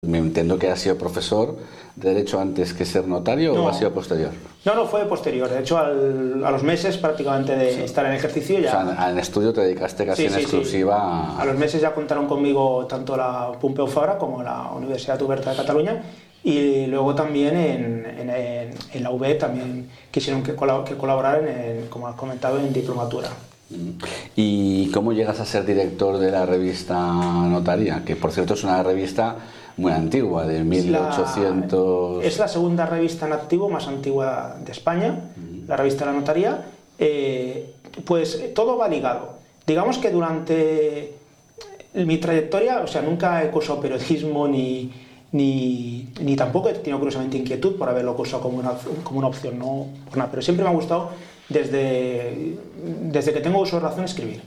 Me entiendo que has sido profesor de Derecho antes que ser notario, No. ¿o ha sido posterior? No, fue posterior. De hecho, a los meses prácticamente de estar en ejercicio ya... O sea, en estudio te dedicaste casi en exclusiva A los meses ya contaron conmigo tanto la Pompeu Fabra como la Universidad Oberta de Cataluña, y luego también en la UB también quisieron que colaboraran, como has comentado, en diplomatura. ¿Y cómo llegas a ser director de la revista Notaría? Que por cierto es una revista muy antigua, de 1800... Es la segunda revista en activo más antigua de España, la revista La Notaría. Pues todo va ligado. Digamos que durante mi trayectoria, o sea, nunca he cursado periodismo ni tampoco he tenido curiosamente inquietud por haberlo cursado como una opción, no por nada, pero siempre me ha gustado desde que tengo uso de razón escribir.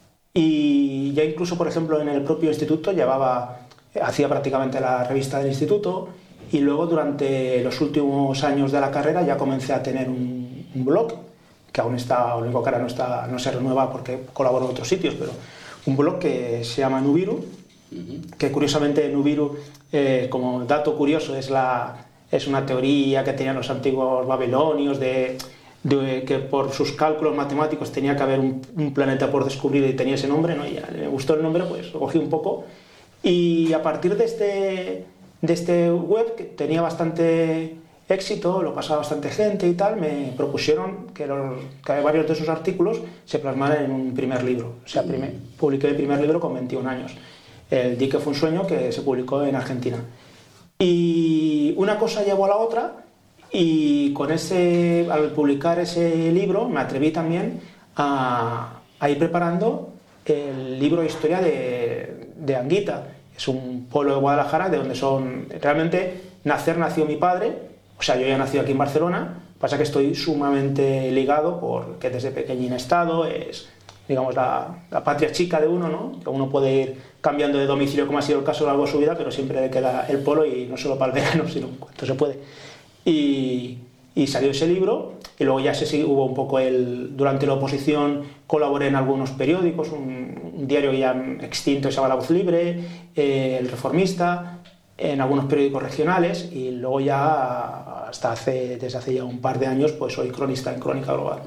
Y ya incluso, por ejemplo, en el propio instituto hacía prácticamente la revista del instituto, y luego durante los últimos años de la carrera ya comencé a tener un blog, que aún está, lo único que ahora no se renueva porque colaboro en otros sitios, pero un blog que se llama Nubiru, que curiosamente Nubiru, como dato curioso, es una teoría que tenían los antiguos babilonios de que por sus cálculos matemáticos tenía que haber un planeta por descubrir y tenía ese nombre, ¿no? Y ya me gustó el nombre, pues lo cogí un poco, y a partir de este web, que tenía bastante éxito, lo pasaba bastante gente y tal, me propusieron que varios de esos artículos se plasmaran en un primer libro. O sea, publiqué el primer libro con 21 años. El Dique fue un sueño, que se publicó en Argentina. Y una cosa llevó a la otra, y al publicar ese libro me atreví también a ir preparando el libro de historia de Anguita. Es un pueblo de Guadalajara de donde realmente nació mi padre. O sea, yo ya nací aquí en Barcelona, pasa que estoy sumamente ligado porque desde pequeñín he estado, es, digamos, la patria chica de uno, ¿no? Que uno puede ir cambiando de domicilio, como ha sido el caso a lo largo de su vida, pero siempre le queda el pueblo, y no solo para el verano, sino cuanto se puede. Y salió ese libro, y luego ya hubo un poco durante la oposición colaboré en algunos periódicos, un diario ya extinto se llama La Voz Libre, El Reformista, en algunos periódicos regionales, y luego ya desde hace ya un par de años pues soy cronista en Crónica Global.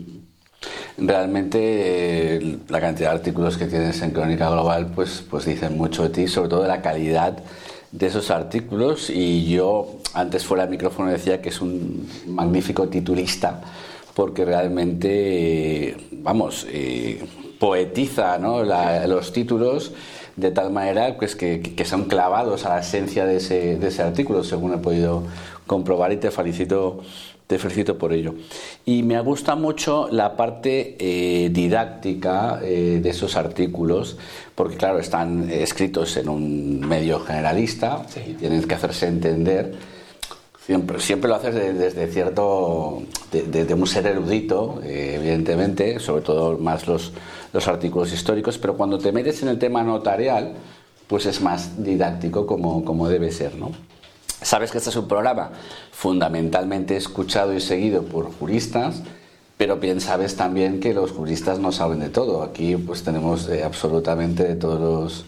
Realmente la cantidad de artículos que tienes en Crónica Global pues dicen mucho de ti, sobre todo de la calidad de esos artículos, y yo antes fuera del micrófono decía que es un magnífico titulista, porque realmente poetiza, ¿no? los títulos de tal manera pues que son clavados a la esencia de ese artículo, según he podido comprobar, y te felicito por ello. Y me gusta mucho la parte didáctica de esos artículos, porque claro, están escritos en un medio generalista, sí, y tienen que hacerse entender. Siempre lo haces desde un ser erudito, evidentemente, sobre todo más los artículos históricos, pero cuando te metes en el tema notarial, pues es más didáctico como debe ser, ¿no? Sabes que este es un programa fundamentalmente escuchado y seguido por juristas, pero bien sabes también que los juristas no saben de todo. Aquí pues tenemos absolutamente de todos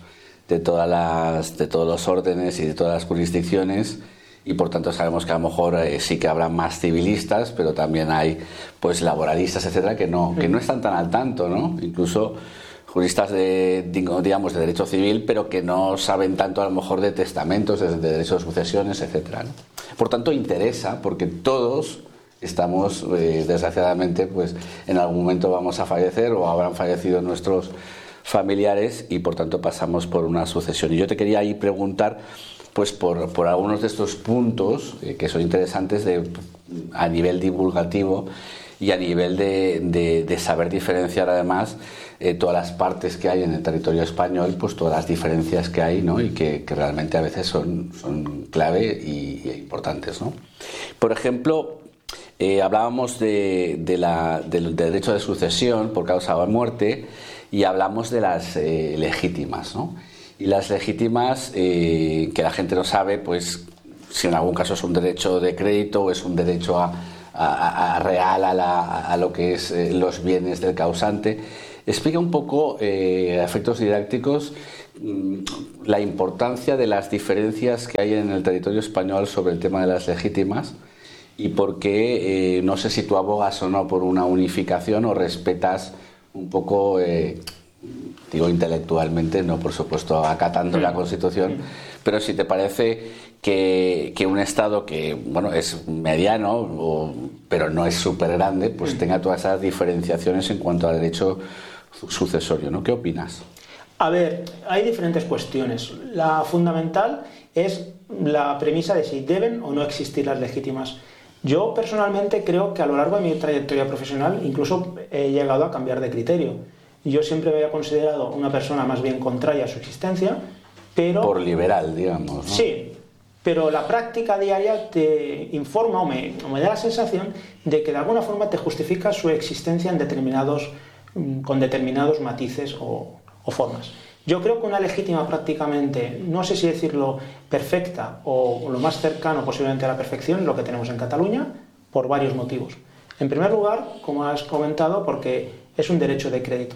los órdenes y de todas las jurisdicciones, y por tanto sabemos que a lo mejor sí que habrá más civilistas, pero también hay pues laboralistas, etcétera, que no están tan al tanto, ¿no? Incluso juristas de derecho civil, pero que no saben tanto a lo mejor de testamentos, de derecho de sucesiones, etcétera, ¿no? Por tanto interesa, porque todos estamos desgraciadamente pues en algún momento vamos a fallecer o habrán fallecido nuestros familiares, y por tanto pasamos por una sucesión. Y yo te quería ahí preguntar pues por algunos de estos puntos que son interesantes a nivel divulgativo y a nivel de saber diferenciar además todas las partes que hay en el territorio español, pues todas las diferencias que hay, ¿no? Y que realmente a veces son clave y importantes, ¿no? Por ejemplo, hablábamos del derecho de sucesión por causa de muerte, y hablamos de las legítimas, ¿no? Y las legítimas, que la gente no sabe, pues si en algún caso es un derecho de crédito o es un derecho real a lo que es los bienes del causante. Explica un poco, a efectos didácticos, la importancia de las diferencias que hay en el territorio español sobre el tema de las legítimas y por qué, no sé si tú abogas o no por una unificación o respetas un poco, digo intelectualmente, no por supuesto acatando la Constitución, pero si te parece que un Estado que, bueno, es mediano, pero no es súper grande, pues tenga todas esas diferenciaciones en cuanto al derecho sucesorio, ¿no? ¿Qué opinas? A ver, hay diferentes cuestiones. La fundamental es la premisa de si deben o no existir las legítimas. Yo personalmente creo que a lo largo de mi trayectoria profesional incluso he llegado a cambiar de criterio. Yo siempre me había considerado una persona más bien contraria a su existencia, pero... Por liberal, digamos, ¿no? Sí, pero la práctica diaria te informa o me da la sensación de que de alguna forma te justifica su existencia en con determinados matices o formas. Yo creo que una legítima prácticamente, no sé si decirlo perfecta o lo más cercano posiblemente a la perfección, lo que tenemos en Cataluña, por varios motivos. En primer lugar, como has comentado, porque es un derecho de crédito.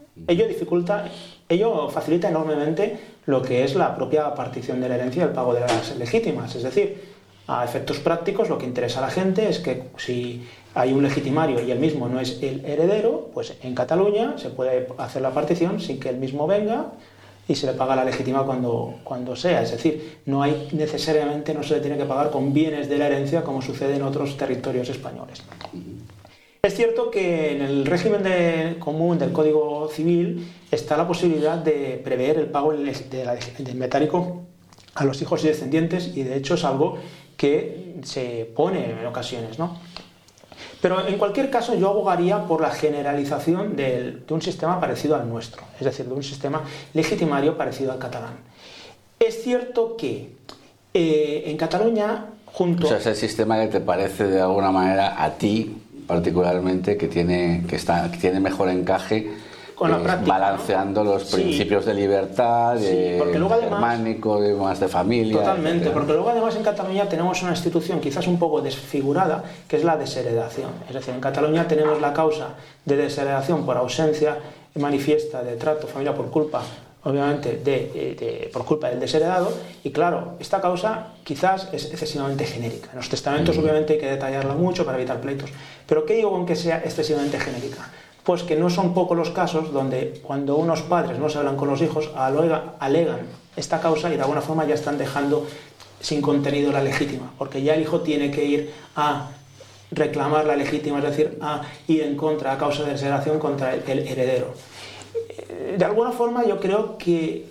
Ello facilita enormemente lo que es la propia partición de la herencia y el pago de las legítimas. Es decir, a efectos prácticos lo que interesa a la gente es que si hay un legitimario y el mismo no es el heredero, pues en Cataluña se puede hacer la partición sin que el mismo venga y se le paga la legítima cuando sea. Es decir, no se le tiene que pagar con bienes de la herencia como sucede en otros territorios españoles. Es cierto que en el régimen común del Código Civil está la posibilidad de prever el pago del metálico a los hijos y descendientes, y de hecho es algo que se pone en ocasiones, ¿no? Pero en cualquier caso yo abogaría por la generalización de un sistema parecido al nuestro, es decir, de un sistema legitimario parecido al catalán. Es cierto que en Cataluña, O sea, es el sistema que te parece de alguna manera a ti particularmente que tiene mejor encaje con la práctica, balanceando, ¿no?, los principios de libertad, porque luego además, germánico, más de familia. Totalmente, etcétera. Porque luego además en Cataluña tenemos una institución quizás un poco desfigurada, que es la desheredación. Es decir, en Cataluña tenemos la causa de desheredación por ausencia manifiesta de trato familiar por culpa, obviamente, por culpa del desheredado, y claro, esta causa quizás es excesivamente genérica. En los testamentos obviamente hay que detallarla mucho para evitar pleitos, pero ¿qué digo con que sea excesivamente genérica? Pues que no son pocos los casos donde cuando unos padres no se hablan con los hijos alegan esta causa y de alguna forma ya están dejando sin contenido la legítima, porque ya el hijo tiene que ir a reclamar la legítima, es decir, a ir en contra, a causa de desheredación contra el heredero. De alguna forma yo creo que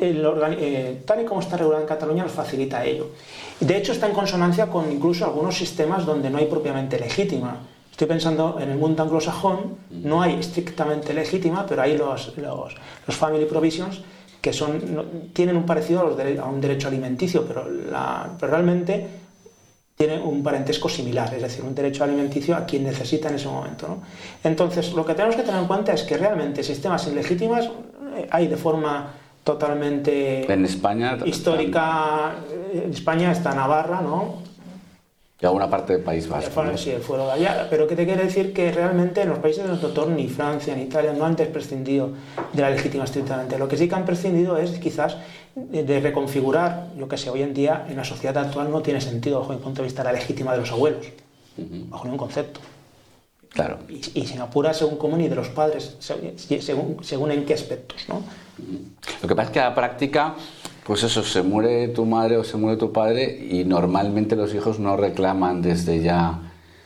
tal y como está regulado en Cataluña nos facilita ello. De hecho está en consonancia con incluso algunos sistemas donde no hay propiamente legítima. Estoy pensando en el mundo anglosajón, no hay estrictamente legítima, pero hay los family provisions que tienen un parecido a un derecho alimenticio, pero realmente tiene un parentesco similar, es decir, un derecho alimenticio a quien necesita en ese momento, ¿no? Entonces, lo que tenemos que tener en cuenta es que realmente sistemas ilegítimas hay de forma totalmente en España, histórica. En España está Navarra, ¿no? Y alguna parte del País Vasco, ¿no? Sí, el fuero de allá. Pero ¿qué te quiere decir? Que realmente en los países de nuestro entorno, ni Francia ni Italia, no han prescindido de la legítima estrictamente. Lo que sí que han prescindido es quizás de reconfigurar, yo que sé, hoy en día en la sociedad actual no tiene sentido, bajo mi punto de vista, la legítima de los abuelos, bajo ningún concepto. Claro. Y sin apurar según común y de los padres, según en qué aspectos, ¿no? Lo que pasa es que a la práctica, pues eso, se muere tu madre o se muere tu padre y normalmente los hijos no reclaman desde ya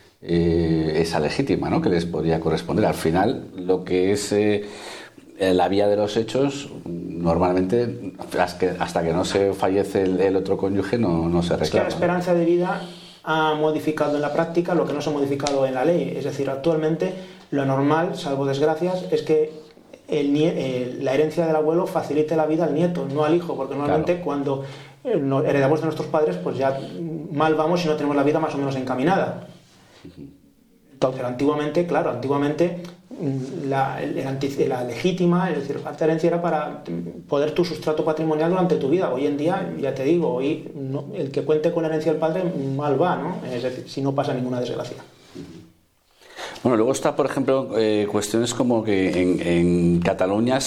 esa legítima, ¿no?, que les podría corresponder. Al final, lo que es la vía de los hechos, normalmente hasta que no se fallece el otro cónyuge no se reclama. Es que la esperanza de vida ha modificado en la práctica lo que no se ha modificado en la ley. Es decir, actualmente lo normal, salvo desgracias, es que la herencia del abuelo facilite la vida al nieto, no al hijo, porque normalmente claro, cuando heredamos de nuestros padres, pues ya mal vamos si no tenemos la vida más o menos encaminada. Entonces, antiguamente la legítima, es decir, la herencia era para poder tu sustrato patrimonial durante tu vida. Hoy en día, ya te digo, hoy el que cuente con la herencia del padre mal va, ¿no? Es decir, si no pasa ninguna desgracia. Bueno, luego está, por ejemplo, cuestiones como que en Cataluña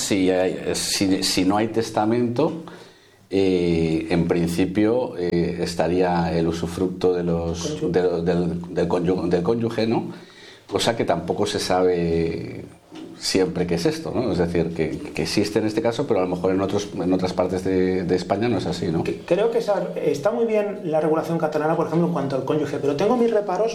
si no hay testamento, en principio estaría el usufructo del cónyuge, ¿no? Cosa que tampoco se sabe siempre qué es esto, ¿no? Es decir, que existe en este caso, pero a lo mejor en otras partes de España no es así, ¿no? Creo que está muy bien la regulación catalana, por ejemplo, en cuanto al cónyuge, pero tengo mis reparos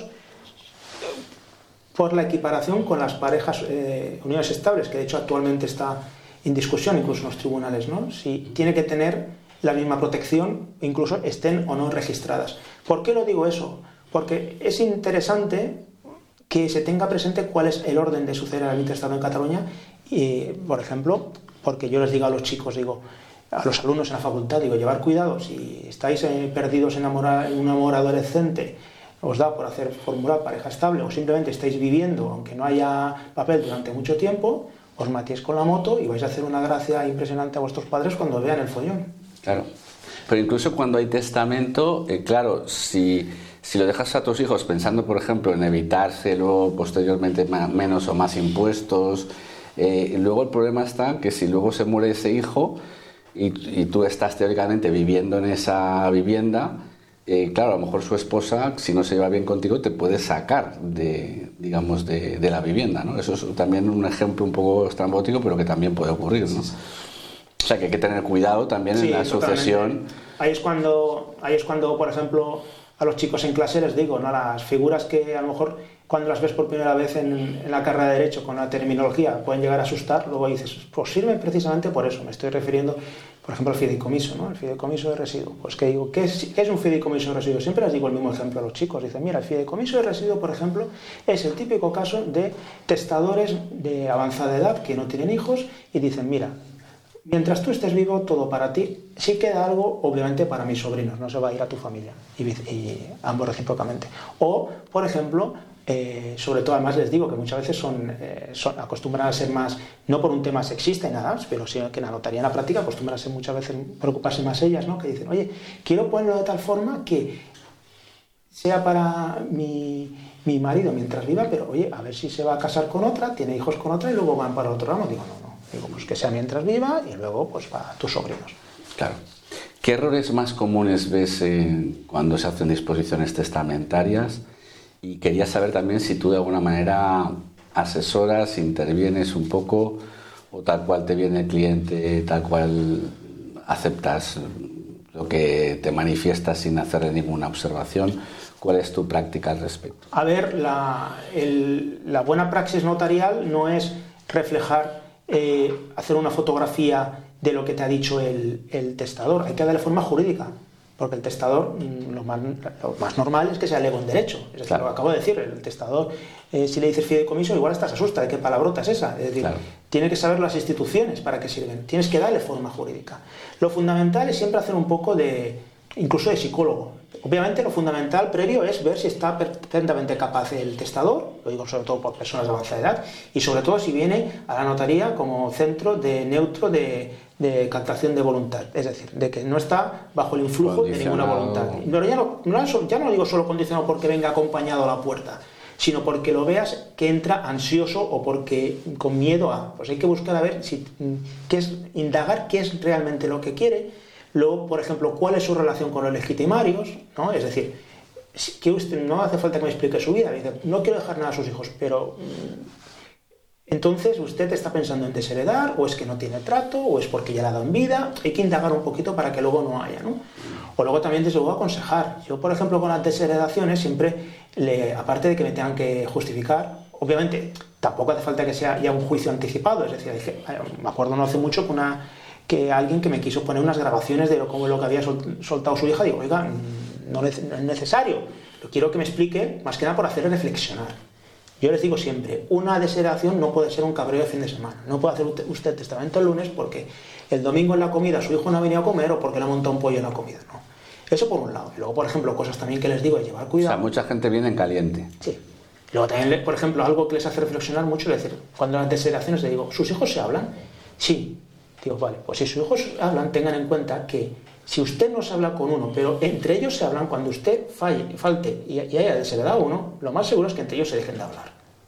por la equiparación con las parejas, uniones estables, que de hecho actualmente está en discusión incluso en los tribunales, ¿no? Si tiene que tener la misma protección, incluso estén o no registradas. ¿Por qué lo digo eso? Porque es interesante que se tenga presente cuál es el orden de suceder al intestado en Cataluña, y, por ejemplo, porque yo les digo a los chicos, a los alumnos en la facultad, llevar cuidado, si estáis perdidos en un amor adolescente, os da por formular pareja estable, o simplemente estáis viviendo, aunque no haya papel durante mucho tiempo, os matéis con la moto y vais a hacer una gracia impresionante a vuestros padres cuando vean el follón. Claro, pero incluso cuando hay testamento, claro, si lo dejas a tus hijos pensando, por ejemplo, en evitárselo posteriormente menos o más impuestos, luego el problema está que si luego se muere ese hijo y tú estás teóricamente viviendo en esa vivienda, claro, a lo mejor su esposa, si no se lleva bien contigo, te puede sacar de la vivienda, ¿no? Eso es también un ejemplo un poco estrambótico, pero que también puede ocurrir, ¿no? O sea, que hay que tener cuidado también en la sucesión. Ahí es cuando, por ejemplo, a los chicos en clase les digo, ¿no? Las figuras que a lo mejor cuando las ves por primera vez en la carrera de Derecho con la terminología pueden llegar a asustar, luego dices, pues sirven precisamente por eso. Me estoy refiriendo, por ejemplo, al fideicomiso, ¿no? El fideicomiso de residuo. Pues que digo, ¿qué es un fideicomiso de residuo? Siempre les digo el mismo ejemplo a los chicos. Dicen, mira, el fideicomiso de residuo, por ejemplo, es el típico caso de testadores de avanzada edad que no tienen hijos y dicen, mira, mientras tú estés vivo, todo para ti. Sí queda algo, obviamente, para mis sobrinos, no se va a ir a tu familia, y ambos recíprocamente. O, por ejemplo, sobre todo, además les digo que muchas veces acostumbran a ser más, no por un tema sexista y nada, pero sí que en la notaría en la práctica acostumbran a ser muchas veces, preocuparse más ellas, ¿no? Que dicen, oye, quiero ponerlo de tal forma que sea para mi marido mientras viva, pero oye, a ver si se va a casar con otra, tiene hijos con otra y luego van para otro ramo. Digo, no. Digo, pues que sea mientras viva y luego pues para tus sobrinos. Claro. ¿Qué errores más comunes ves cuando se hacen disposiciones testamentarias? Y quería saber también si tú de alguna manera asesoras, intervienes un poco, o tal cual te viene el cliente, tal cual aceptas lo que te manifiestas sin hacerle ninguna observación. ¿Cuál es tu práctica al respecto? A ver, la buena praxis notarial no es reflejar, hacer una fotografía de lo que te ha dicho el testador. Hay que darle forma jurídica, porque el testador, lo más normal es que sea lego en derecho. Es decir, claro, lo acabo de decir, el testador, si le dices fideicomiso, igual hasta se asusta de qué palabrota es esa. Es decir, claro, tiene que saber las instituciones para qué sirven. Tienes que darle forma jurídica. Lo fundamental es siempre hacer un poco incluso de psicólogo. Obviamente lo fundamental previo es ver si está perfectamente capaz el testador, lo digo sobre todo por personas de avanzada edad, y sobre todo si viene a la notaría como centro neutro de captación de voluntad, es decir, de que no está bajo el influjo de ninguna voluntad. Pero ya no lo digo solo condicionado porque venga acompañado a la puerta, sino porque lo veas que entra ansioso o porque con miedo a. Pues hay que buscar a ver indagar qué es realmente lo que quiere. Luego, por ejemplo, cuál es su relación con los legitimarios, ¿no? Es decir, que usted no hace falta que me explique su vida. Dice, no quiero dejar nada a sus hijos, pero entonces usted está pensando en desheredar, o es que no tiene trato, o es porque ya la dan vida. Hay que indagar un poquito para que luego no haya, ¿no? O luego también desde luego aconsejar. Yo, por ejemplo, con las desheredaciones siempre, aparte de que me tengan que justificar, obviamente tampoco hace falta que sea ya un juicio anticipado. Es decir, me acuerdo no hace mucho que alguien que me quiso poner unas grabaciones de lo que había soltado su hija. Digo, oiga, no es necesario. Yo quiero que me explique, más que nada por hacerle reflexionar. Yo les digo siempre, una desheredación no puede ser un cabreo de fin de semana. No puede hacer usted testamento el lunes porque el domingo en la comida su hijo no ha venido a comer o porque le ha montado un pollo en la comida. No. Eso por un lado. Y luego, por ejemplo, cosas también que les digo es llevar cuidado. O sea, mucha gente viene en caliente. Sí. Luego también, por ejemplo, algo que les hace reflexionar mucho es decir, cuando las desheredaciones les digo, ¿sus hijos se hablan? Sí. Digo, vale, pues si sus hijos hablan, tengan en cuenta que si usted no se habla con uno, pero entre ellos se hablan, cuando usted falte y haya desheredado uno, lo más seguro es que entre ellos se dejen de hablar.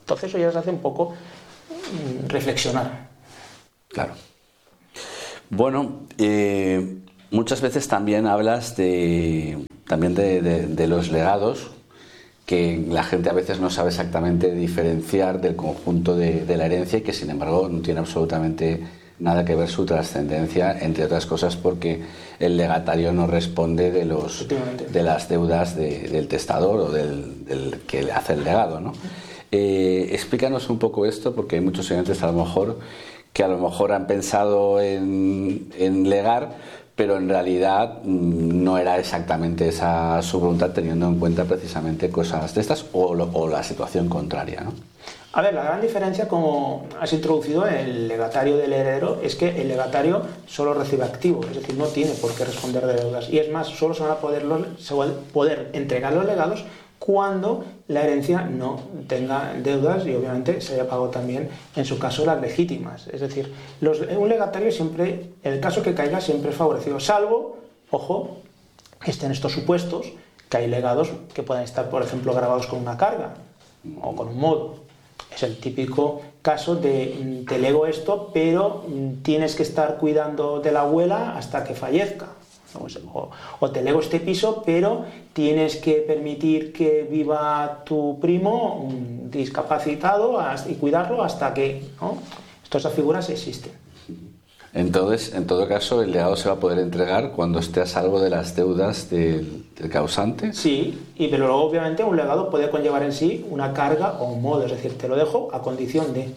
Entonces eso ya les hace un poco reflexionar. Claro. Bueno, muchas veces también hablas de los legados, que la gente a veces no sabe exactamente diferenciar del conjunto de la herencia y que sin embargo no tiene absolutamente nada que ver su trascendencia, entre otras cosas porque el legatario no responde de las deudas del testador o del que hace el legado, ¿no? Explícanos un poco esto, porque hay muchos oyentes a lo mejor han pensado en legar, pero en realidad no era exactamente esa su voluntad, teniendo en cuenta precisamente cosas de estas o la situación contraria, ¿no? A ver, la gran diferencia, como has introducido, el legatario del heredero, es que el legatario solo recibe activo, es decir, no tiene por qué responder de deudas. Y es más, solo se van a poder entregar los legados cuando la herencia no tenga deudas y obviamente se haya pagado también, en su caso, las legítimas. Es decir, un legatario siempre, en el caso que caiga, siempre es favorecido, salvo, ojo, que estén estos supuestos, que hay legados que pueden estar, por ejemplo, grabados con una carga o con un modo. Es el típico caso de te lego esto, pero tienes que estar cuidando de la abuela hasta que fallezca. O te lego este piso, pero tienes que permitir que viva tu primo discapacitado y cuidarlo hasta que, ¿no? Estas figuras existen. Entonces, en todo caso, el legado se va a poder entregar cuando esté a salvo de las deudas del causante. Sí, pero luego obviamente un legado puede conllevar en sí una carga o un modo, es decir, te lo dejo a condición de...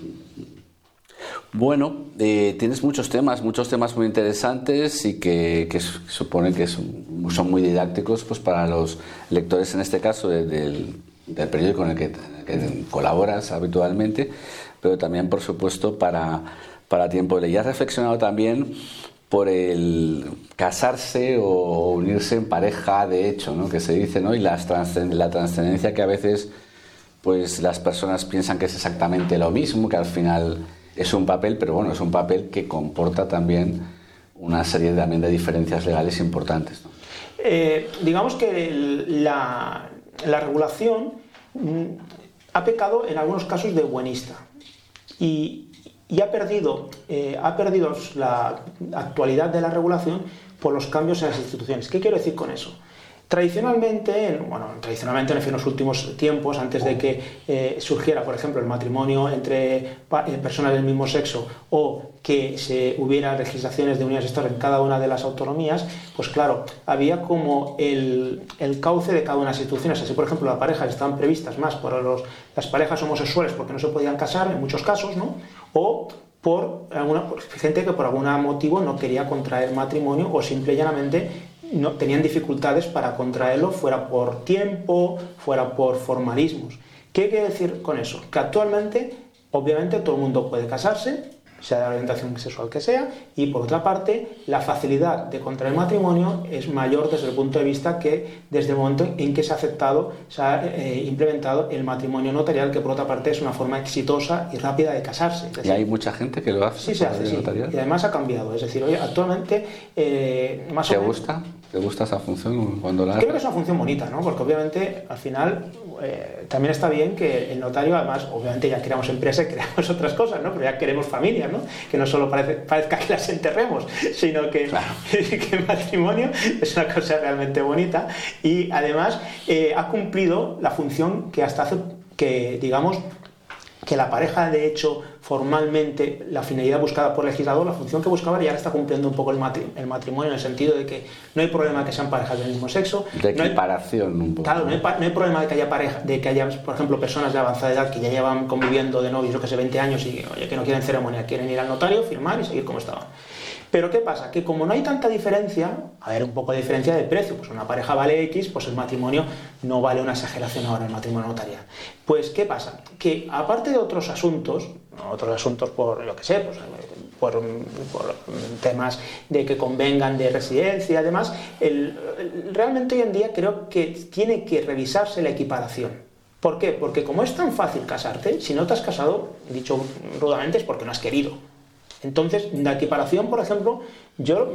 Bueno, tienes muchos temas muy interesantes y que supone que son muy didácticos pues para los lectores, en este caso del periódico en el que colaboras habitualmente, pero también, por supuesto, para Tiempo de Ley. ¿Has reflexionado también por el casarse o unirse en pareja de hecho, ¿no?, que se dice, ¿no?, y la trascendencia que a veces pues las personas piensan que es exactamente lo mismo, que al final es un papel, pero bueno, es un papel que comporta también una serie también de diferencias legales importantes, ¿no? Digamos que la regulación ha pecado en algunos casos de buenista y ha perdido la actualidad de la regulación por los cambios en las instituciones. ¿Qué quiero decir con eso? Tradicionalmente, en los últimos tiempos, antes de que surgiera, por ejemplo, el matrimonio entre personas del mismo sexo o que hubiera legislaciones de uniones históricas en cada una de las autonomías, pues claro, había como el cauce de cada una de las instituciones. Así, por ejemplo, las parejas estaban previstas más por las parejas homosexuales porque no se podían casar en muchos casos, ¿no? O por gente que por algún motivo no quería contraer matrimonio o simple y llanamente no tenían dificultades para contraerlo, fuera por tiempo, fuera por formalismos. ¿Qué quiere decir con eso? Que actualmente, obviamente, todo el mundo puede casarse, sea de la orientación sexual que sea, y por otra parte, la facilidad de contraer matrimonio es mayor desde el punto de vista que desde el momento en que se ha implementado el matrimonio notarial, que por otra parte es una forma exitosa y rápida de casarse. Es decir, ¿y hay mucha gente que lo hace? Sí, se hace, sí. Y además ha cambiado. Es decir, hoy actualmente más o menos... ¿Te gusta esa función cuando la haces? Creo que es una función bonita, ¿no? Porque obviamente al final también está bien que el notario, además, obviamente ya creamos empresas, creamos otras cosas, ¿no? Pero ya queremos familias, ¿no? Que no solo parezca que las enterremos, sino que, claro, que el matrimonio es una cosa realmente bonita y además ha cumplido la función que hasta hace que, digamos, que la pareja, de hecho, formalmente, la finalidad buscada por el legislador, la función que buscaba, ya está cumpliendo un poco el matrimonio, en el sentido de que no hay problema que sean parejas del mismo sexo. De equiparación, un poco. Claro, no hay problema de que haya, por ejemplo, personas de avanzada edad que ya llevan conviviendo de novios, yo que sé, 20 años y oye, que no quieren ceremonia, quieren ir al notario, firmar y seguir como estaban. Pero ¿qué pasa? Que como no hay tanta diferencia, a ver, un poco de diferencia de precio, pues una pareja vale X, pues el matrimonio no vale una exageración ahora, el matrimonio notarial. Pues ¿qué pasa? Que aparte de otros asuntos por, yo qué sé, pues, por temas de que convengan de residencia y demás, realmente hoy en día creo que tiene que revisarse la equiparación. ¿Por qué? Porque como es tan fácil casarte, si no te has casado, dicho rudamente, es porque no has querido. Entonces, la equiparación, por ejemplo, yo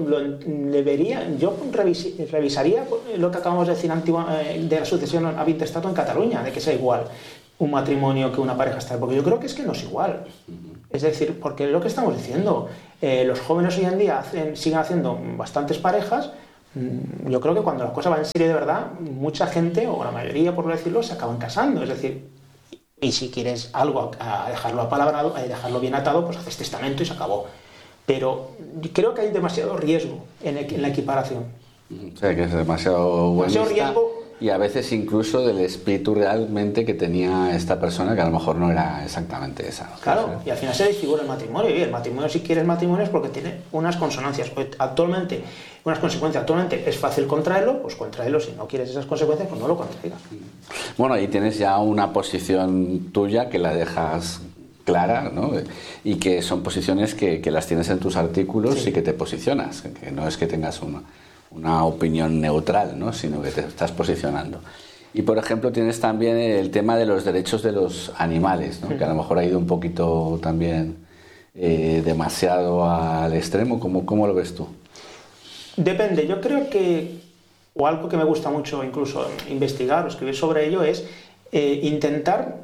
revisaría lo que acabamos de decir de la sucesión ab intestato en Cataluña, de que sea igual. un matrimonio que una pareja estable, porque yo creo que es que no es igual. Es decir, porque es lo que estamos diciendo, los jóvenes hoy en día siguen haciendo bastantes parejas. Yo creo que cuando las cosas van en serio de verdad, mucha gente, o la mayoría por decirlo, se acaban casando. Es decir, y si quieres algo a dejarlo apalabrado, a dejarlo bien atado, pues haces testamento y se acabó. Pero creo que hay demasiado riesgo en la equiparación. O sea, que es demasiado buenista, riesgo. y a veces incluso del espíritu realmente que tenía esta persona, que a lo mejor no era exactamente esa, ¿no? Claro, y al final se desfigura el matrimonio. Y el matrimonio, si quieres matrimonio, es porque tiene unas consonancias. Actualmente, unas consecuencias. Actualmente es fácil contraerlo, pues contraerlo. Si no quieres esas consecuencias, pues no lo contraigas. Bueno, ahí tienes ya una posición tuya que la dejas clara, ¿no? Y que son posiciones que las tienes en tus artículos, sí, y que te posicionas, que no es que tengas una opinión neutral, ¿no? Sino que te estás posicionando. Y por ejemplo tienes también el tema de los derechos de los animales, ¿no? Que a lo mejor ha ido un poquito también demasiado al extremo. ¿Cómo lo ves tú? Depende, yo creo que, o algo que me gusta mucho incluso investigar o escribir sobre ello, es intentar,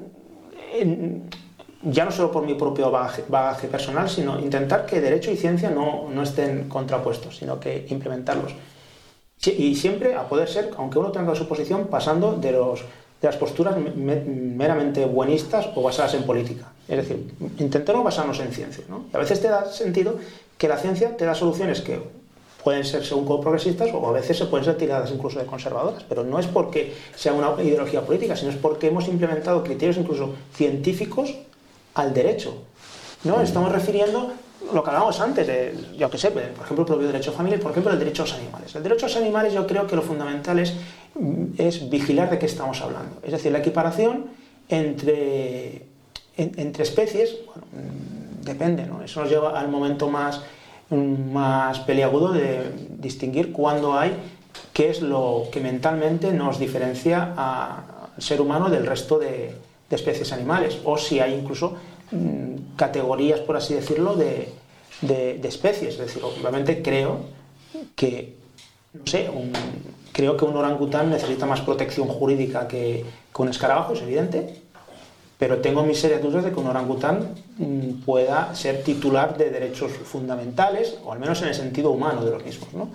ya no solo por mi propio bagaje personal, sino intentar que derecho y ciencia no estén contrapuestos, sino que implementarlos. Y siempre, a poder ser, aunque uno tenga su posición, pasando de las posturas meramente buenistas o basadas en política. Es decir, intentemos basarnos en ciencia, ¿no? Y a veces te da sentido que la ciencia te da soluciones que pueden ser según como progresistas, o a veces se pueden ser tiradas incluso de conservadoras, pero no es porque sea una ideología política, sino es porque hemos implementado criterios incluso científicos al derecho, ¿no? Estamos refiriendo lo que hablábamos antes, yo que sé, por ejemplo, el propio derecho a familia y, por ejemplo, el derecho a los animales. El derecho a los animales, yo creo que lo fundamental es vigilar de qué estamos hablando. Es decir, la equiparación entre especies, bueno, depende, ¿no? Eso nos lleva al momento más peliagudo de distinguir cuándo hay, qué es lo que mentalmente nos diferencia al ser humano del resto de especies animales, o si hay incluso categorías, por así decirlo, de especies. Es decir, obviamente creo que, no sé, creo que un orangután necesita más protección jurídica que un escarabajo, es evidente, pero tengo mis serias dudas de que un orangután pueda ser titular de derechos fundamentales, o al menos en el sentido humano de los mismos, ¿no?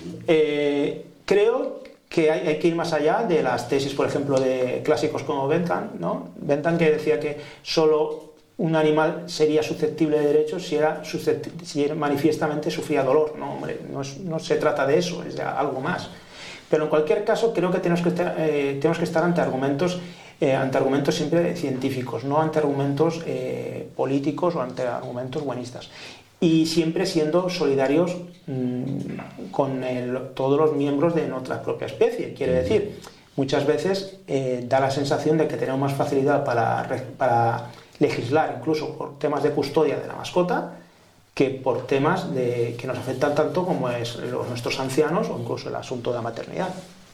Creo que hay que ir más allá de las tesis, por ejemplo, de clásicos como Bentham, ¿no? Bentham, que decía que solo un animal sería susceptible de derechos si manifiestamente sufría dolor. No, hombre, no se trata de eso, es de algo más. Pero en cualquier caso, creo que tenemos que estar ante argumentos siempre científicos, no ante argumentos políticos o ante argumentos buenistas. Y siempre siendo solidarios con todos los miembros de nuestra propia especie. Quiere decir, muchas veces da la sensación de que tenemos más facilidad para legislar, incluso por temas de custodia de la mascota, que por temas que nos afectan tanto como es nuestros ancianos o incluso el asunto de la maternidad.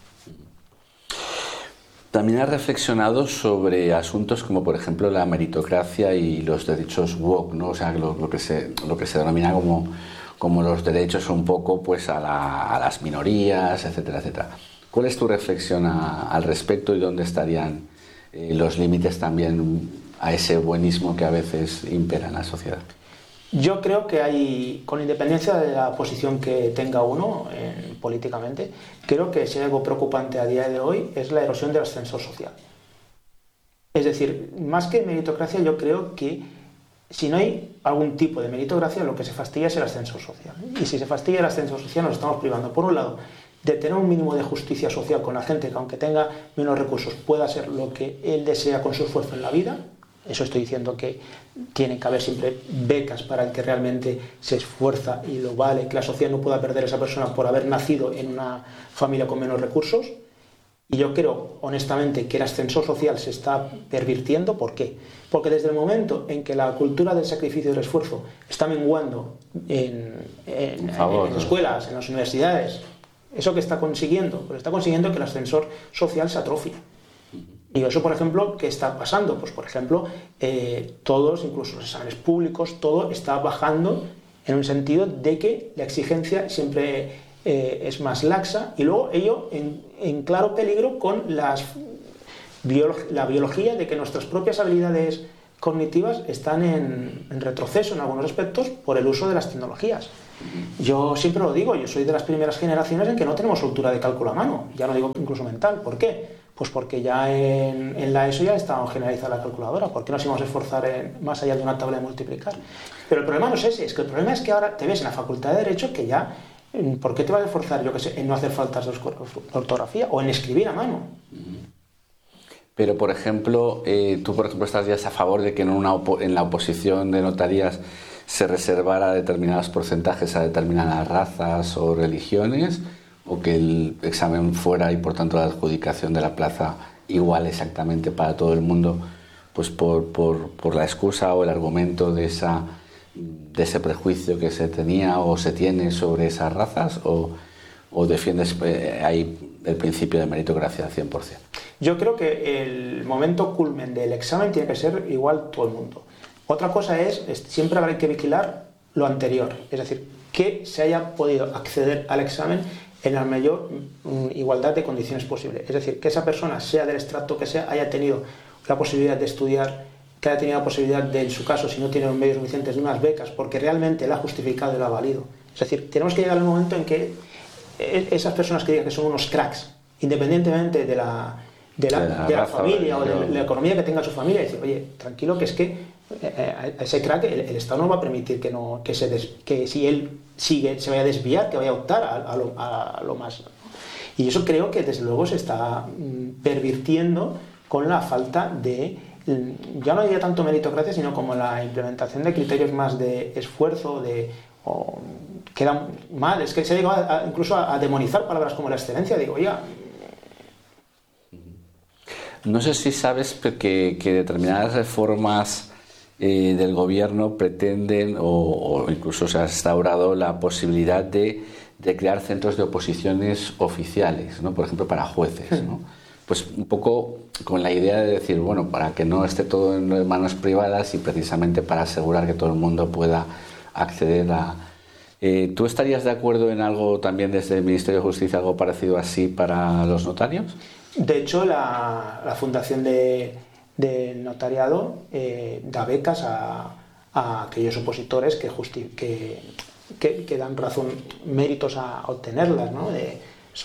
También has reflexionado sobre asuntos como, por ejemplo, la meritocracia y los derechos woke, ¿no? O sea, lo que se denomina como los derechos un poco, pues, a las minorías, etcétera, etcétera. ¿Cuál es tu reflexión al respecto y dónde estarían los límites también a ese buenismo que a veces impera en la sociedad? Yo creo que hay, con independencia de la posición que tenga uno políticamente, creo que si hay algo preocupante a día de hoy es la erosión del ascensor social. Es decir, más que meritocracia, yo creo que si no hay algún tipo de meritocracia, lo que se fastidia es el ascensor social. Y si se fastidia el ascensor social, nos estamos privando, por un lado, de tener un mínimo de justicia social con la gente que, aunque tenga menos recursos, pueda hacer lo que él desea con su esfuerzo en la vida. Eso estoy diciendo que tiene que haber siempre becas para el que realmente se esfuerza y lo vale, que la sociedad no pueda perder a esa persona por haber nacido en una familia con menos recursos. Y yo creo, honestamente, que el ascensor social se está pervirtiendo. ¿Por qué? Porque desde el momento en que la cultura del sacrificio y del esfuerzo está menguando en las escuelas, en las universidades, ¿eso que está consiguiendo? Pues está consiguiendo que el ascensor social se atrofie. Y eso, por ejemplo, ¿qué está pasando? Pues, por ejemplo, todos, incluso los exámenes públicos, todo está bajando en un sentido de que la exigencia siempre es más laxa, y luego ello en claro peligro con la biología de que nuestras propias habilidades cognitivas están en retroceso en algunos aspectos por el uso de las tecnologías. Yo siempre lo digo, yo soy de las primeras generaciones en que no tenemos soltura de cálculo a mano, ya no digo incluso mental. ¿Por qué? Pues porque ya en la ESO ya estaba generalizada la calculadora. ¿Por qué nos íbamos a esforzar más allá de una tabla de multiplicar? Pero el problema no es ese, es que el problema es que ahora te ves en la Facultad de Derecho que ya, ¿por qué te vas a esforzar, yo qué sé, en no hacer faltas de ortografía o en escribir a mano? Pero, por ejemplo, tú, por ejemplo, estarías a favor de que en la oposición de notarías se reservara determinados porcentajes a determinadas razas o religiones, o que el examen fuera y, por tanto, la adjudicación de la plaza igual exactamente para todo el mundo, pues por la excusa o el argumento de ese prejuicio que se tenía o se tiene sobre esas razas, o defiendes ahí el principio de meritocracia al 100%? Yo creo que el momento culmen del examen tiene que ser igual todo el mundo. Otra cosa es siempre habrá que vigilar lo anterior, es decir, que se haya podido acceder al examen en la mayor igualdad de condiciones posible. Es decir, que esa persona, sea del estrato que sea, haya tenido la posibilidad de estudiar, que haya tenido la posibilidad de, en su caso, si no tiene los medios suficientes, de unas becas, porque realmente la ha justificado y la ha valido. Es decir, tenemos que llegar al momento en que esas personas que digan que son unos cracks, independientemente de la familia o de la economía que tenga su familia, y decir, oye, tranquilo, que es que a ese crack el Estado no va a permitir que si él sigue se vaya a desviar, que vaya a optar a lo más. Y eso creo que desde luego se está pervirtiendo con la falta de, ya no diría tanto meritocracia, sino como la implementación de criterios más de esfuerzo, queda mal, es que se ha llegado incluso a demonizar palabras como la excelencia. Digo, oiga, no sé si sabes que determinadas reformas del gobierno pretenden o incluso se ha instaurado la posibilidad de crear centros de oposiciones oficiales, ¿no? Por ejemplo, para jueces, ¿no? Pues un poco con la idea de decir, bueno, para que no esté todo en manos privadas y precisamente para asegurar que todo el mundo pueda acceder a... ¿Tú estarías de acuerdo en algo también desde el Ministerio de Justicia, algo parecido así para los notarios? De hecho, la Fundación del Notariado da becas a aquellos opositores que dan razón, méritos a obtenerlas, ¿no? de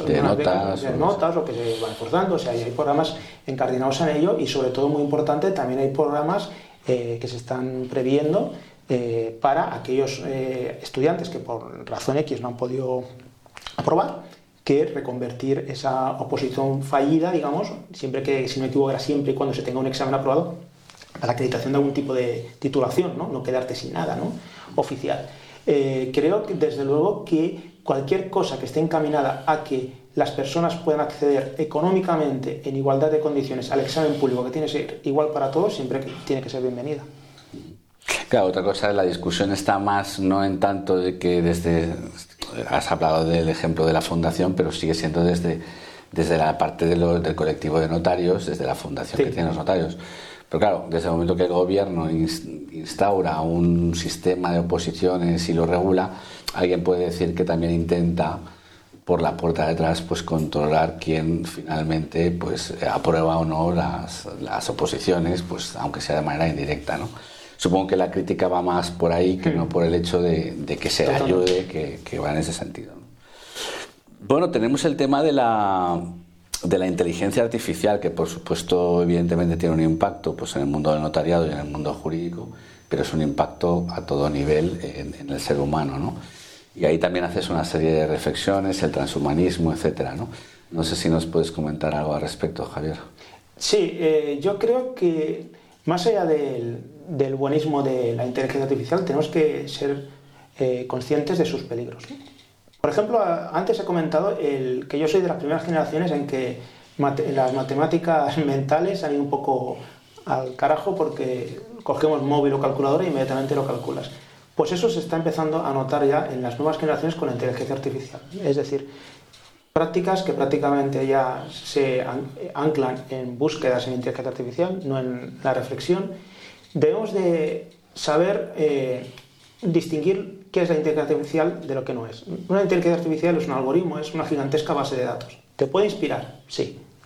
notas o que se van esforzando. O sea, hay programas encardinados en ello y, sobre todo, muy importante, también hay programas que se están previendo para aquellos estudiantes que por razón X no han podido aprobar, que reconvertir esa oposición fallida, digamos, siempre que, si no me equivoco, era siempre y cuando se tenga un examen aprobado, a la acreditación de algún tipo de titulación, no quedarte sin nada, ¿no? Oficial. Creo que, desde luego, que cualquier cosa que esté encaminada a que las personas puedan acceder económicamente en igualdad de condiciones al examen público, que tiene que ser igual para todos, siempre tiene que ser bienvenida. Claro, otra cosa, la discusión está más no en tanto de que has hablado del ejemplo de la fundación, pero sigue siendo desde la parte del colectivo de notarios, desde la fundación que tienen los notarios. Pero claro, desde el momento que el gobierno instaura un sistema de oposiciones y lo regula, alguien puede decir que también intenta por la puerta de atrás pues controlar quién finalmente pues aprueba o no las oposiciones, pues aunque sea de manera indirecta, ¿no? Supongo que la crítica va más por ahí que no por el hecho de que se ayude, que va en ese sentido. Bueno, tenemos el tema de la inteligencia artificial, que por supuesto evidentemente tiene un impacto pues en el mundo del notariado y en el mundo jurídico, pero es un impacto a todo nivel en el ser humano, ¿no? Y ahí también haces una serie de reflexiones, el transhumanismo, etcétera, ¿no? No sé si nos puedes comentar algo al respecto, Javier. Sí, yo creo que más allá del buenismo de la inteligencia artificial, tenemos que ser conscientes de sus peligros. Por ejemplo, antes he comentado que yo soy de las primeras generaciones en que las matemáticas mentales han ido un poco al carajo porque cogemos móvil o calculadora e inmediatamente lo calculas. Pues eso se está empezando a notar ya en las nuevas generaciones con la inteligencia artificial. Es decir, prácticas que prácticamente ya se anclan en búsquedas en inteligencia artificial, no en la reflexión. Debemos de saber distinguir qué es la inteligencia artificial de lo que no es. Una inteligencia artificial es un algoritmo, es una gigantesca base de datos. ¿Te puede inspirar? Sí.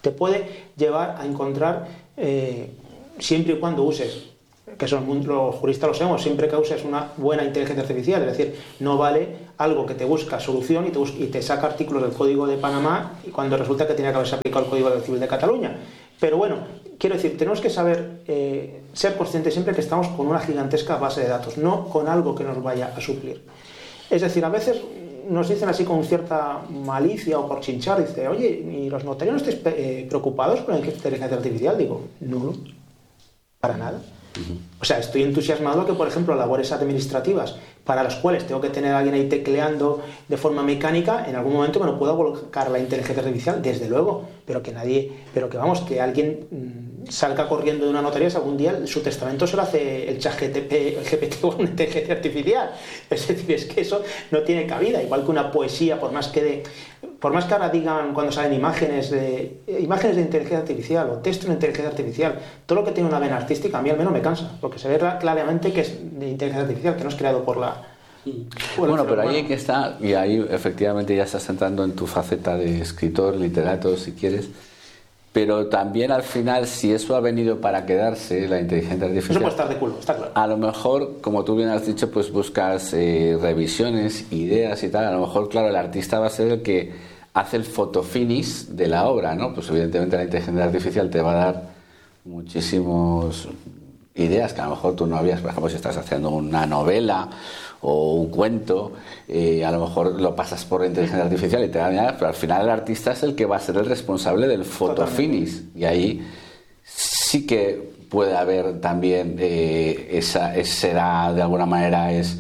te puede llevar a encontrar, siempre y cuando uses, que eso los juristas lo sabemos, siempre que uses una buena inteligencia artificial, es decir, no vale algo que te busca solución y te saca artículos del Código de Panamá y cuando resulta que tenía que haberse aplicado el Código Civil de Cataluña. Pero bueno, quiero decir, tenemos que saber, ser conscientes siempre que estamos con una gigantesca base de datos, no con algo que nos vaya a suplir. Es decir, a veces nos dicen así con cierta malicia o por chinchar, dice, oye, ¿y los notarios no estáis preocupados con la inteligencia artificial? Digo, no, para nada. O sea, estoy entusiasmado que, por ejemplo, labores administrativas para las cuales tengo que tener a alguien ahí tecleando de forma mecánica, en algún momento me lo pueda volcar la inteligencia artificial, desde luego, pero que vamos, que alguien salga corriendo de una notaría si algún día su testamento se lo hace el GPT con una inteligencia artificial. Es decir, es que eso no tiene cabida, igual que una poesía, por más que ahora digan cuando salen imágenes de inteligencia artificial o texto de inteligencia artificial, todo lo que tiene una vena artística a mí al menos me cansa, porque se ve claramente que es de inteligencia artificial, que no es creado por la... Bueno, pero ahí que está, y ahí efectivamente ya estás entrando en tu faceta de escritor, literato, si quieres, pero también al final, si eso ha venido para quedarse, la inteligencia artificial... Eso puede estar de culo, está claro. A lo mejor, como tú bien has dicho, pues buscas revisiones, ideas y tal, a lo mejor, claro, el artista va a ser el que hace el fotofinish de la obra, ¿no? Pues evidentemente la inteligencia artificial te va a dar muchísimas ideas que a lo mejor tú no habías, por ejemplo, si estás haciendo una novela o un cuento, a lo mejor lo pasas por la inteligencia artificial y te da ideas, pero al final el artista es el que va a ser el responsable del fotofinish. Y ahí sí que puede haber también será de alguna manera es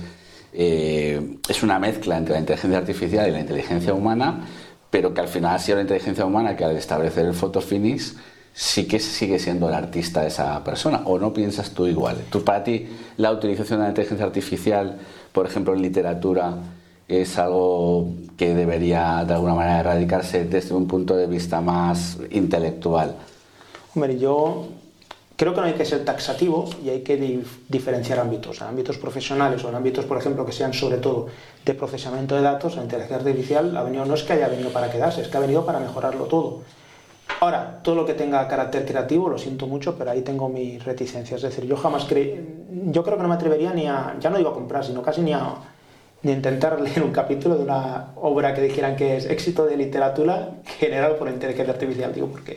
una mezcla entre la inteligencia artificial y la inteligencia humana, pero que al final ha sido la inteligencia humana que al establecer el fotofinish sí que sigue siendo el artista de esa persona. ¿O no piensas tú igual? Para ti la utilización de la inteligencia artificial, por ejemplo en literatura, es algo que debería de alguna manera erradicarse desde un punto de vista más intelectual? Hombre, yo creo que no hay que ser taxativo y hay que diferenciar ámbitos. En ámbitos profesionales o en ámbitos, por ejemplo, que sean sobre todo de procesamiento de datos, la inteligencia artificial no es que haya venido para quedarse, es que ha venido para mejorarlo todo. Ahora, todo lo que tenga carácter creativo, lo siento mucho, pero ahí tengo mis reticencias. Es decir, yo creo que no me atrevería ya no digo a comprar, sino casi ni a intentar leer un capítulo de una obra que dijeran que es éxito de literatura generado por inteligencia artificial. Digo, porque